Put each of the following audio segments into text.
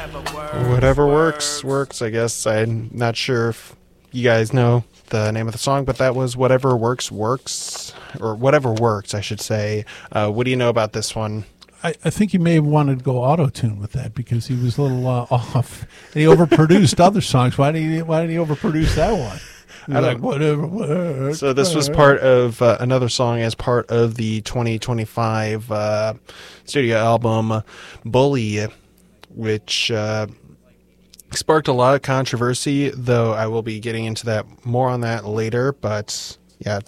Whatever works, I guess. I'm not sure if you guys know the name of the song, but that was Whatever Works, or Whatever Works, I should say. What do you know about this one? I think he may have wanted to go auto-tune with that because he was a little off. And he overproduced other songs. Why didn't he overproduce that one? Whatever works. So this was part of another song as part of the 2025 studio album Bully, which sparked a lot of controversy, though I will be getting into that more on that later. But yeah,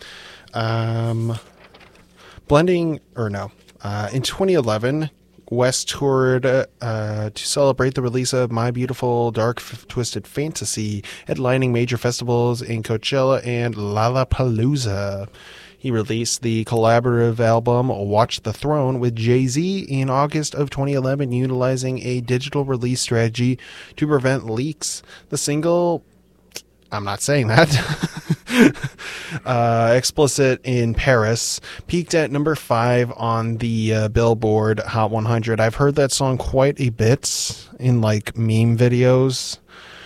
in 2011, West toured to celebrate the release of My Beautiful Dark Twisted Fantasy, headlining major festivals in Coachella and Lollapalooza. He released the collaborative album Watch the Throne with Jay-Z in August of 2011, utilizing a digital release strategy to prevent leaks. The single, I'm not saying that, Explicit in Paris, peaked at number 5 on the Billboard Hot 100. I've heard that song quite a bit in like meme videos.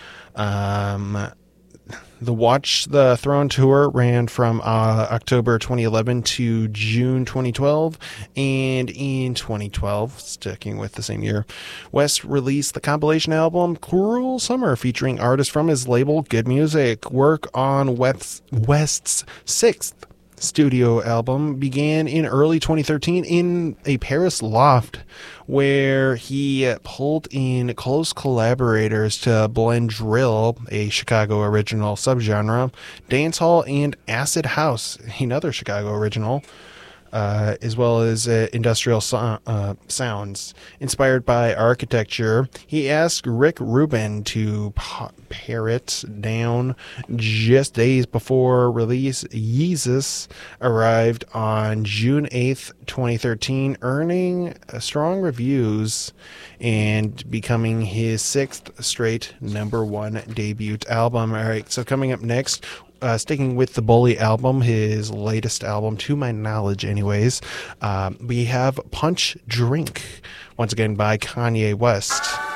The Watch the Throne tour ran from October 2011 to June 2012, and in 2012, sticking with the same year, West released the compilation album Cruel Summer, featuring artists from his label Good Music. Work on West's 6th studio album began in early 2013 in a Paris loft, where he pulled in close collaborators to blend drill, a Chicago original subgenre, dancehall, and acid house, another Chicago original, as well as industrial sounds. Inspired by architecture, he asked Rick Rubin to pare it down. Just days before release, Yeezus arrived on June 8th, 2013, earning strong reviews and becoming his 6th straight #1 debut album. All right, so coming up next, sticking with the Bully album, his latest album, to my knowledge anyways, we have Punch Drink, once again by Kanye West.